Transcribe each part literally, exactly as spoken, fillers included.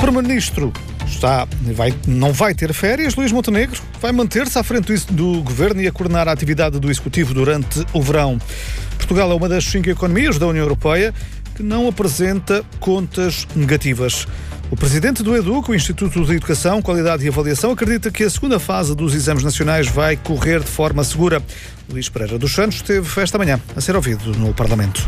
Primeiro-Ministro está, vai, não vai ter férias. Luís Montenegro vai manter-se à frente do Governo e a coordenar a atividade do Executivo durante o verão. Portugal é uma das cinco economias da União Europeia que não apresenta contas negativas. O presidente do EDUC, o Instituto de Educação, Qualidade e Avaliação, acredita que a segunda fase dos exames nacionais vai correr de forma segura. Luís Pereira dos Santos esteve esta manhã a ser ouvido no Parlamento.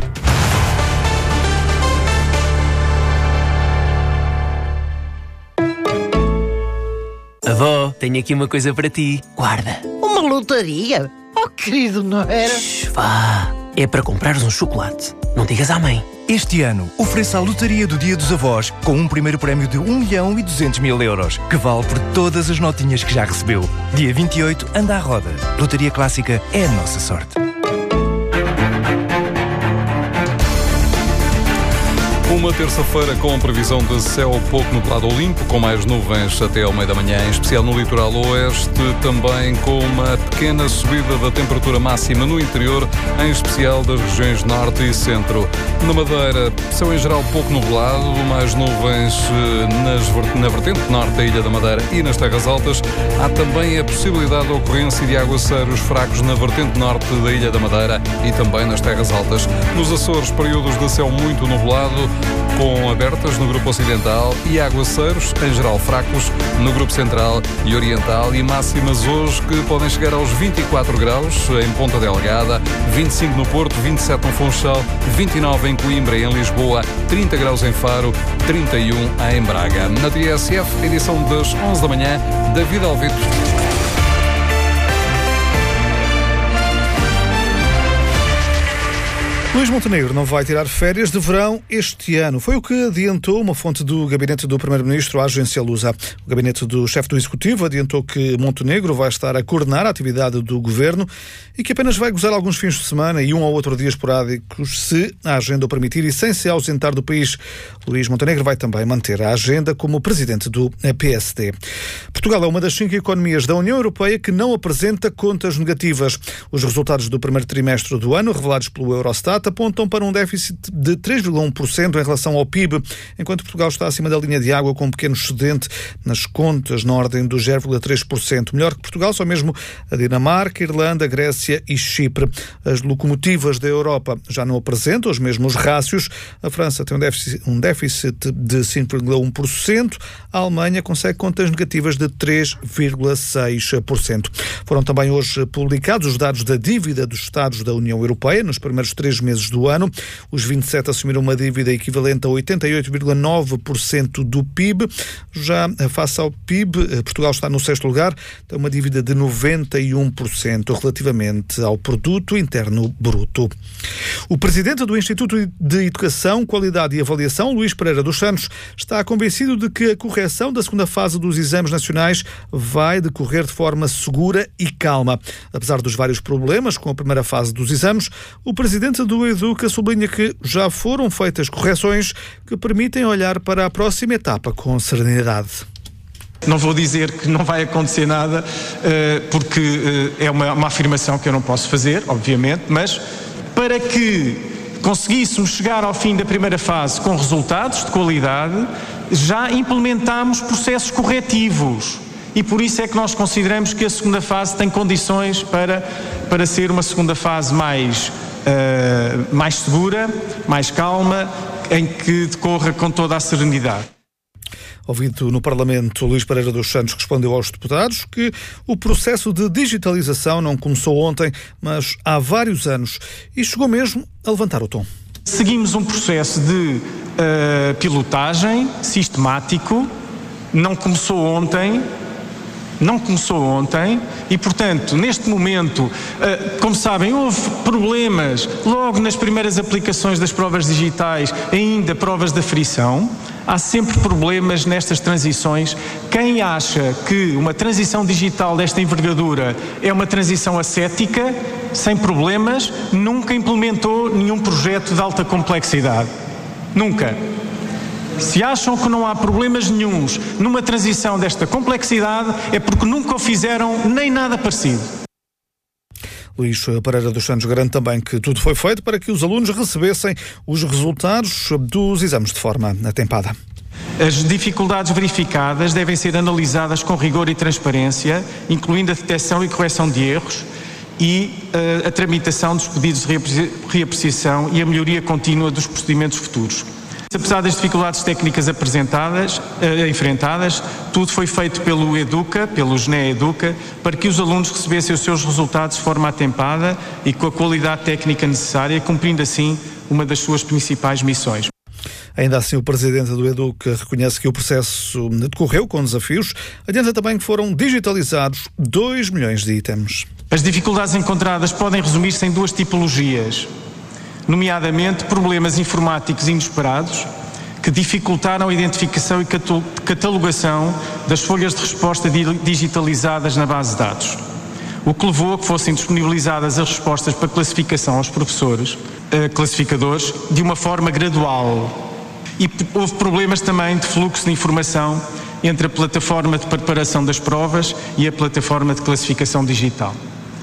Avó, tenho aqui uma coisa para ti. Guarda. Uma lotaria? Oh, querido, não era? Shhh, vá. É para comprares um chocolate. Não digas à mãe. Este ano, ofereça a lotaria do Dia dos Avós com um primeiro prémio de um milhão e duzentos mil euros, que vale por todas as notinhas que já recebeu. Dia vinte e oito, anda à roda. Lotaria Clássica é a nossa sorte. Uma terça-feira com previsão de céu pouco nublado ou limpo, com mais nuvens até ao meio da manhã, em especial no litoral oeste, também com uma pequena subida da temperatura máxima no interior, em especial das regiões norte e centro. Na Madeira, céu em geral pouco nublado, mais nuvens nas, na vertente norte da Ilha da Madeira e nas terras altas. Há também a possibilidade de ocorrência de aguaceiros fracos na vertente norte da Ilha da Madeira e também nas terras altas. Nos Açores, períodos de céu muito nublado, com abertas no grupo ocidental e aguaceiros, em geral fracos, no grupo central e oriental, e máximas hoje que podem chegar aos vinte e quatro graus em Ponta Delgada, vinte e cinco no Porto, vinte e sete no Funchal, vinte e nove em Coimbra e em Lisboa, trinta graus em Faro, trinta e um em Braga. Na T S F, edição das onze da manhã, David Alvito. Luís Montenegro não vai tirar férias de verão este ano. Foi o que adiantou uma fonte do gabinete do Primeiro-Ministro à agência Lusa. O gabinete do chefe do Executivo adiantou que Montenegro vai estar a coordenar a atividade do Governo e que apenas vai gozar alguns fins de semana e um ou outro dia esporádicos, se a agenda o permitir e sem se ausentar do país. Luís Montenegro vai também manter a agenda como presidente do P S D. Portugal é uma das cinco economias da União Europeia que não apresenta contas negativas. Os resultados do primeiro trimestre do ano, revelados pelo Eurostat, apontam para um déficit de três vírgula um por cento em relação ao P I B, enquanto Portugal está acima da linha de água com um pequeno excedente nas contas na ordem dos zero vírgula três por cento. Melhor que Portugal, só mesmo a Dinamarca, Irlanda, Grécia e Chipre. As locomotivas da Europa já não apresentam os mesmos rácios. A França tem um déficit, um déficit de cinco vírgula um por cento. A Alemanha consegue contas negativas de três vírgula seis por cento. Foram também hoje publicados os dados da dívida dos Estados da União Europeia nos primeiros três meses do ano. Os vinte e sete assumiram uma dívida equivalente a oitenta e oito vírgula nove por cento do P I B. Já face ao P I B, Portugal está no sexto lugar, tem uma dívida de noventa e um por cento relativamente ao Produto Interno Bruto. O presidente do Instituto de Educação, Qualidade e Avaliação, Luís Pereira dos Santos, está convencido de que a correção da segunda fase dos exames nacionais vai decorrer de forma segura e calma. Apesar dos vários problemas com a primeira fase dos exames, o presidente do EDUC sublinha que já foram feitas correções que permitem olhar para a próxima etapa com serenidade. Não vou dizer que não vai acontecer nada, porque é uma, uma afirmação que eu não posso fazer, obviamente, mas para que conseguíssemos chegar ao fim da primeira fase com resultados de qualidade, já implementámos processos corretivos. E por isso é que nós consideramos que a segunda fase tem condições para, para ser uma segunda fase mais Uh, mais segura, mais calma, em que decorra com toda a serenidade. Ouvido no Parlamento, Luís Pereira dos Santos respondeu aos deputados que o processo de digitalização não começou ontem, mas há vários anos, e chegou mesmo a levantar o tom. Seguimos um processo de uh, pilotagem sistemático, não começou ontem, Não começou ontem e, portanto, neste momento, como sabem, houve problemas logo nas primeiras aplicações das provas digitais, ainda provas de frição. Há sempre problemas nestas transições. Quem acha que uma transição digital desta envergadura é uma transição ascética, sem problemas, nunca implementou nenhum projeto de alta complexidade. Nunca. Se acham que não há problemas nenhuns numa transição desta complexidade, é porque nunca o fizeram nem nada parecido. Luís Pereira dos Santos garante também que tudo foi feito para que os alunos recebessem os resultados dos exames de forma atempada. As dificuldades verificadas devem ser analisadas com rigor e transparência, incluindo a detecção e correção de erros e uh, a tramitação dos pedidos de reapreciação e a melhoria contínua dos procedimentos futuros. Apesar das dificuldades técnicas apresentadas, uh, enfrentadas, tudo foi feito pelo Educa, pelo G N E Educa, para que os alunos recebessem os seus resultados de forma atempada e com a qualidade técnica necessária, cumprindo assim uma das suas principais missões. Ainda assim, o presidente do Educa reconhece que o processo decorreu com desafios. Adianta também que foram digitalizados dois milhões de itens. As dificuldades encontradas podem resumir-se em duas tipologias, nomeadamente problemas informáticos inesperados que dificultaram a identificação e catalogação das folhas de resposta digitalizadas na base de dados, o que levou a que fossem disponibilizadas as respostas para classificação aos professores, eh, classificadores, de uma forma gradual. E houve problemas também de fluxo de informação entre a plataforma de preparação das provas e a plataforma de classificação digital.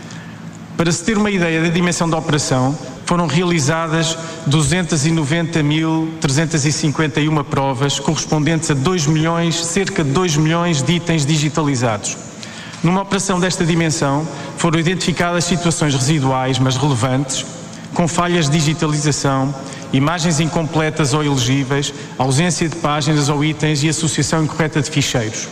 Para se ter uma ideia da dimensão da operação, foram realizadas duzentas e noventa mil trezentas e cinquenta e uma provas, correspondentes a dois milhões, cerca de dois milhões de itens digitalizados. Numa operação desta dimensão, foram identificadas situações residuais, mas relevantes, com falhas de digitalização, imagens incompletas ou ilegíveis, ausência de páginas ou itens e associação incorreta de ficheiros.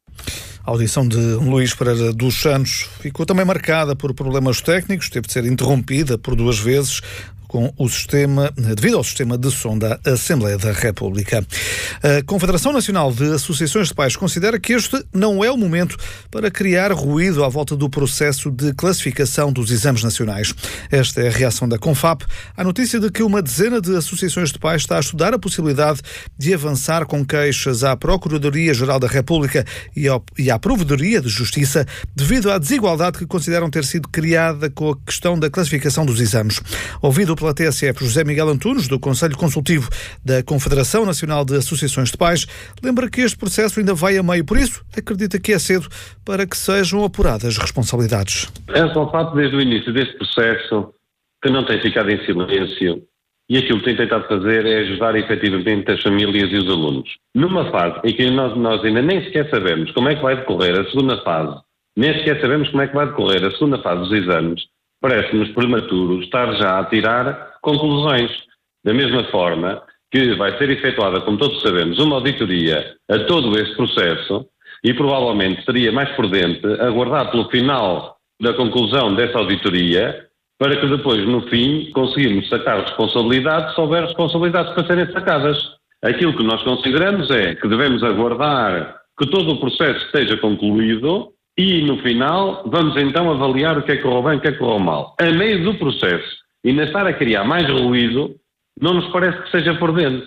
A audição de Luís Pereira dos Santos ficou também marcada por problemas técnicos, teve de ser interrompida por duas vezes com o sistema, devido ao sistema de som da Assembleia da República. A Confederação Nacional de Associações de Pais considera que este não é o momento para criar ruído à volta do processo de classificação dos exames nacionais. Esta é a reação da Confap à notícia de que uma dezena de associações de pais está a estudar a possibilidade de avançar com queixas à Procuradoria-Geral da República e, ao, e à Provedoria de Justiça devido à desigualdade que consideram ter sido criada com a questão da classificação dos exames. Ouvido pela T S F, José Miguel Antunes, do Conselho Consultivo da Confederação Nacional de Associações de Pais, lembra que este processo ainda vai a meio, por isso acredita que é cedo para que sejam apuradas responsabilidades. É só o fato desde o início deste processo que não tem ficado em silêncio e aquilo que tem tentado fazer é ajudar efetivamente as famílias e os alunos. Numa fase em que nós, nós ainda nem sequer sabemos como é que vai decorrer a segunda fase, nem sequer sabemos como é que vai decorrer a segunda fase dos exames, parece-nos prematuro estar já a tirar conclusões. Da mesma forma que vai ser efetuada, como todos sabemos, uma auditoria a todo este processo e provavelmente seria mais prudente aguardar pelo final da conclusão dessa auditoria para que depois, no fim, conseguirmos sacar responsabilidades se houver responsabilidades para serem sacadas. Aquilo que nós consideramos é que devemos aguardar que todo o processo esteja concluído e, no final, vamos então avaliar o que é que correu bem e o que é que correu mal. A meio do processo, e ainda estar a criar mais ruído, não nos parece que seja prudente.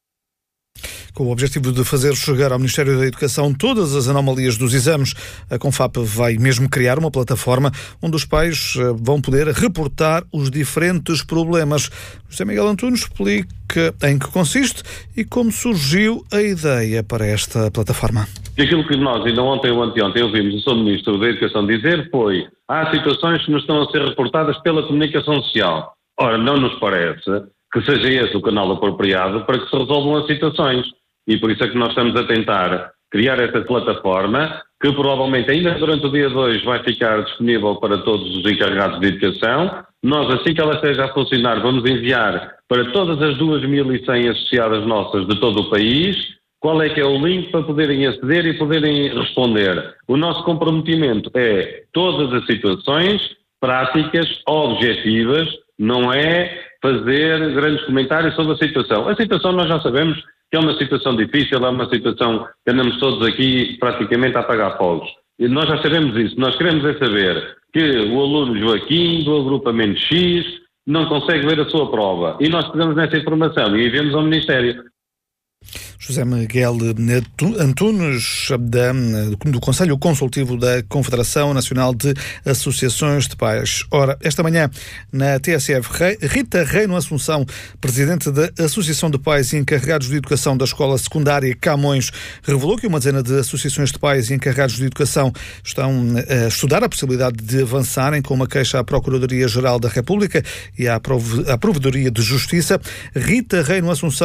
Com o objetivo de fazer chegar ao Ministério da Educação todas as anomalias dos exames, a Confap vai mesmo criar uma plataforma onde os pais vão poder reportar os diferentes problemas. José Miguel Antunes explica em que consiste e como surgiu a ideia para esta plataforma. Aquilo que nós ainda ontem ou anteontem ouvimos o senhor Ministro da Educação dizer foi: há situações que nos estão a ser reportadas pela comunicação social. Ora, não nos parece que seja esse o canal apropriado para que se resolvam as situações. E por isso é que nós estamos a tentar criar esta plataforma que provavelmente ainda durante o dia de hoje vai ficar disponível para todos os encarregados de educação. Nós, assim que ela esteja a funcionar, vamos enviar para todas as duas mil e cem associadas nossas de todo o país qual é que é o link para poderem aceder e poderem responder. O nosso comprometimento é todas as situações práticas, objetivas, não é fazer grandes comentários sobre a situação. A situação nós já sabemos que é uma situação difícil, é uma situação que andamos todos aqui praticamente a apagar fogos. E nós já sabemos isso. Nós queremos é saber que o aluno Joaquim, do agrupamento X, não consegue ver a sua prova. E nós pegamos nessa informação e enviamos ao Ministério. José Miguel Antunes, da, do Conselho Consultivo da Confederação Nacional de Associações de Pais. Ora, esta manhã, na T S F, Rita Reino Assunção, presidente da Associação de Pais e Encarregados de Educação da Escola Secundária Camões, revelou que uma dezena de associações de pais e encarregados de educação estão a estudar a possibilidade de avançarem com uma queixa à Procuradoria-Geral da República e à Provedoria de Justiça. Rita Reino Assunção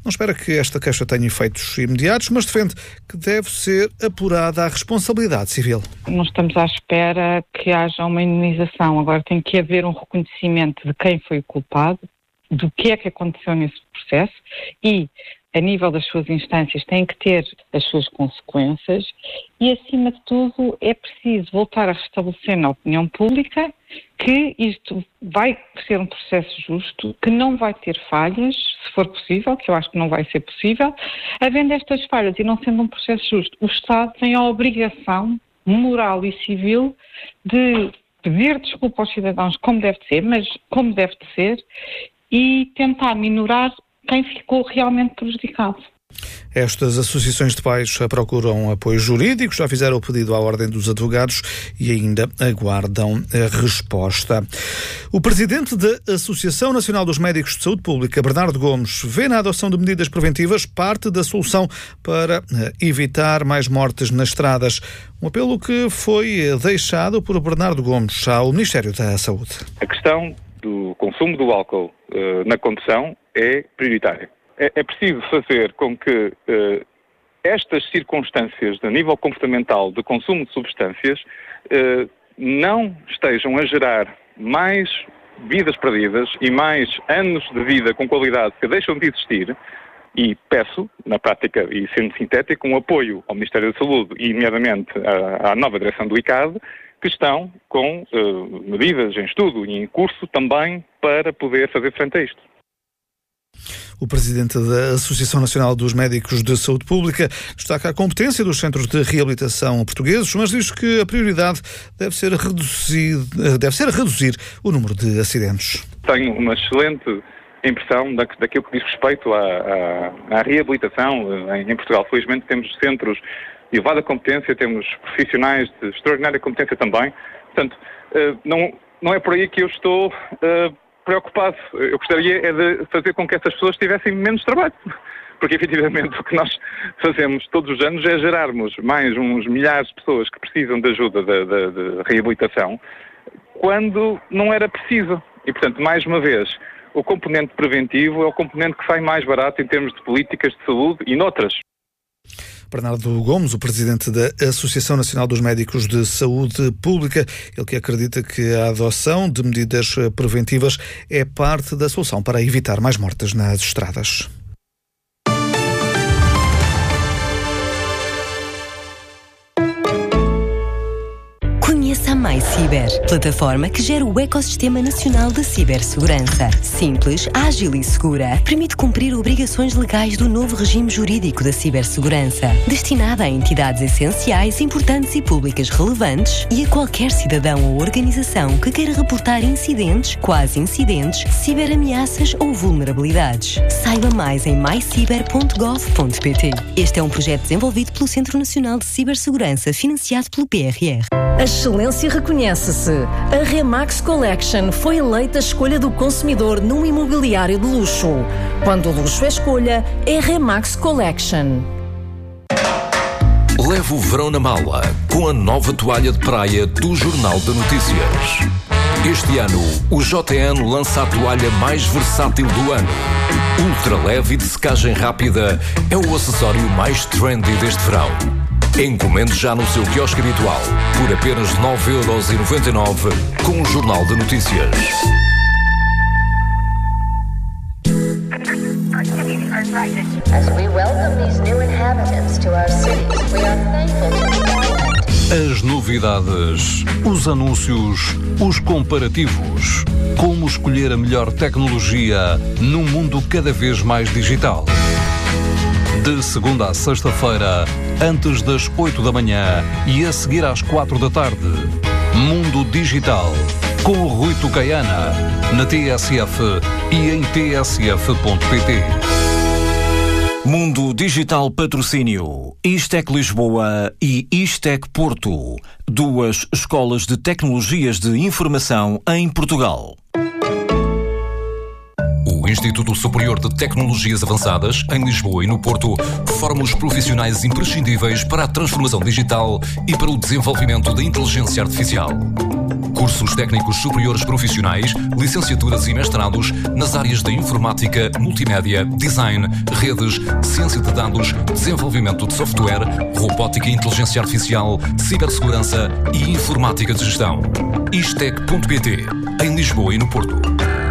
Não espera que esta queixa tenha efeitos imediatos, mas defende que deve ser apurada a responsabilidade civil. Não estamos à espera que haja uma indenização. Agora tem que haver um reconhecimento de quem foi o culpado, do que é que aconteceu nesse processo e, a nível das suas instâncias, tem que ter as suas consequências e, acima de tudo, é preciso voltar a restabelecer na opinião pública que isto vai ser um processo justo, que não vai ter falhas, se for possível, que eu acho que não vai ser possível. Havendo estas falhas e não sendo um processo justo, o Estado tem a obrigação moral e civil de pedir desculpa aos cidadãos como deve ser, mas como deve de ser, e tentar minorar quem ficou realmente prejudicado. Estas associações de pais procuram apoio jurídico, já fizeram o pedido à Ordem dos Advogados e ainda aguardam a resposta. O presidente da Associação Nacional dos Médicos de Saúde Pública, Bernardo Gomes, vê na adoção de medidas preventivas parte da solução para evitar mais mortes nas estradas. Um apelo que foi deixado por Bernardo Gomes ao Ministério da Saúde. A questão do consumo do álcool uh, na condução é prioritária. É, é preciso fazer com que uh, estas circunstâncias de nível comportamental de consumo de substâncias uh, não estejam a gerar mais vidas perdidas e mais anos de vida com qualidade que deixam de existir. E peço, na prática e sendo sintético, um apoio ao Ministério da Saúde e, nomeadamente, à, à nova direção do I C A D, que estão com uh, medidas em estudo e em curso também para poder fazer frente a isto. O presidente da Associação Nacional dos Médicos de Saúde Pública destaca a competência dos centros de reabilitação portugueses, mas diz que a prioridade deve ser reduzir, deve ser reduzir o número de acidentes. Tenho uma excelente impressão daquilo que diz respeito à, à, à reabilitação em Portugal. Felizmente temos centros de elevada competência, temos profissionais de extraordinária competência também. Portanto, não, não é por aí que eu estou preocupado. Eu gostaria é de fazer com que essas pessoas tivessem menos trabalho. Porque, efetivamente, o que nós fazemos todos os anos é gerarmos mais uns milhares de pessoas que precisam de ajuda de, de, de reabilitação quando não era preciso. E, portanto, mais uma vez, o componente preventivo é o componente que sai mais barato em termos de políticas de saúde e noutras. Bernardo Gomes, o presidente da Associação Nacional dos Médicos de Saúde Pública, ele que acredita que a adoção de medidas preventivas é parte da solução para evitar mais mortes nas estradas. Conheça a MyCiber, plataforma que gera o ecossistema nacional de cibersegurança. Simples, ágil e segura, permite cumprir obrigações legais do novo regime jurídico da cibersegurança, destinada a entidades essenciais, importantes e públicas relevantes e a qualquer cidadão ou organização que queira reportar incidentes, quase incidentes, ciberameaças ou vulnerabilidades. Saiba mais em my ciber ponto gov ponto pt. Este é um projeto desenvolvido pelo Centro Nacional de Cibersegurança, financiado pelo P R R. A excelência reconhece-se. A Remax Collection foi eleita a escolha do consumidor num imobiliário de luxo. Quando o luxo é escolha, é Remax Collection. Leve o verão na mala com a nova toalha de praia do Jornal de Notícias. Este ano, o J N lança a toalha mais versátil do ano. Ultra leve e de secagem rápida, é o acessório mais trendy deste verão. Encomende já no seu quiosque habitual por apenas nove euros e noventa e nove com o Jornal de Notícias. As we welcome these new inhabitants to our cities, we are thankful to As novidades, os anúncios, os comparativos. Como escolher a melhor tecnologia num mundo cada vez mais digital. De segunda a sexta-feira, antes das oito da manhã e a seguir às quatro da tarde. Mundo Digital, com o Rui Tucaiana, na T S F e em t s f ponto p t. Mundo Digital Patrocínio, Istec Lisboa e Istec Porto, duas escolas de tecnologias de informação em Portugal. O Instituto Superior de Tecnologias Avançadas, em Lisboa e no Porto, forma os profissionais imprescindíveis para a transformação digital e para o desenvolvimento da inteligência artificial. Cursos técnicos superiores profissionais, licenciaturas e mestrados nas áreas da informática, multimédia, design, redes, ciência de dados, desenvolvimento de software, robótica e inteligência artificial, cibersegurança e informática de gestão. Istec ponto pt, em Lisboa e no Porto.